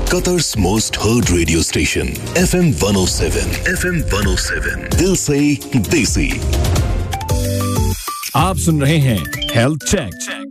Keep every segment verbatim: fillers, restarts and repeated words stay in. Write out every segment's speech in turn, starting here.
Qatar's most heard radio station, F M one oh seven. F M one oh seven. Dil se desi. आप सुन रहे हैं health check.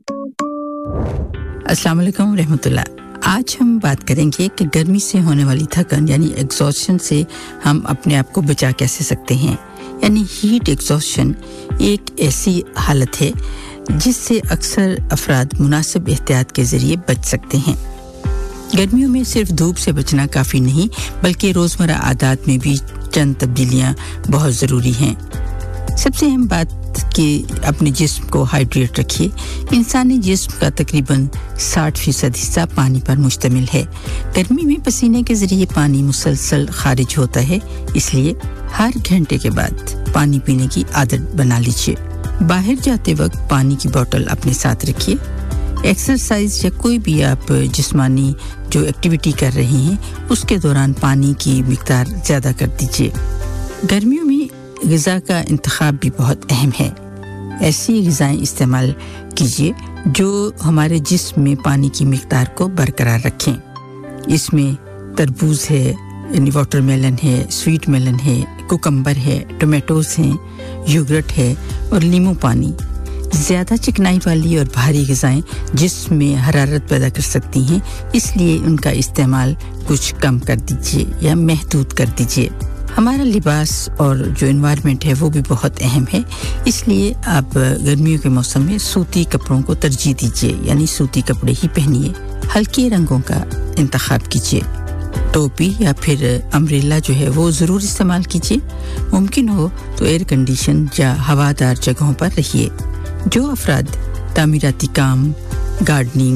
अस्सलाम वालेकुम रहमतुल्लाह. आज हम बात करेंगे कि गर्मी से होने वाली थकन यानी एग्जॉस्शन से हम अपने आप को बचा कैसे सकते हैं. यानी हीट एग्जॉस्शन एक ऐसी हालत है जिससे अक्सर अफराद मुनासिब एहतियात के ज़रिए बच सकते हैं. गर्मियों में सिर्फ धूप से बचना काफ़ी नहीं बल्कि रोज़मर्रा आदत में भी चंद तब्दीलियां बहुत ज़रूरी हैं. सबसे अहम बात कि अपने जिस्म को हाइड्रेट रखिए. इंसानी जिस्म का तकरीबन साठ फीसद हिस्सा पानी पर मुश्तमिल है. गर्मी में पसीने के ज़रिए पानी मुसलसल खारिज होता है, इसलिए हर घंटे के बाद पानी पीने की आदत बना लीजिए. बाहर जाते वक्त पानी की बोतल अपने साथ रखिए. एक्सरसाइज या कोई भी आप जिस्मानी जो एक्टिविटी कर रहे हैं उसके दौरान पानी की मिकदार ज़्यादा कर दीजिए. गर्मियों में ग़िज़ा का इंतखाब भी बहुत अहम है. ऐसी ग़िज़ाएं इस्तेमाल कीजिए जो हमारे जिस्म में पानी की मिकदार को बरकरार रखें. इसमें तरबूज है, यानी वाटरमेलन है, स्वीट मेलन है, कुकम्बर है, टोमेटोज़ हैं, योगर्ट है और नींबू पानी. ज़्यादा चिकनाई वाली और भारी ग़िज़ाएं जिस्म में हरारत पैदा कर सकती हैं, इसलिए उनका इस्तेमाल कुछ कम कर दीजिए या महदूद कर दीजिए. हमारा लिबास और जो एनवायरनमेंट है वो भी बहुत अहम है, इसलिए आप गर्मियों के मौसम में सूती कपड़ों को तरजीह दीजिए, यानी सूती कपड़े ही पहनिए. हल्के रंगों का इंतखाब कीजिए. टोपी या फिर अम्ब्रेला जो है वो ज़रूर इस्तेमाल कीजिए. मुमकिन हो तो एयर कंडीशन या हवादार जगहों पर रहिए. जो अफराद तामीराती काम, गार्डनिंग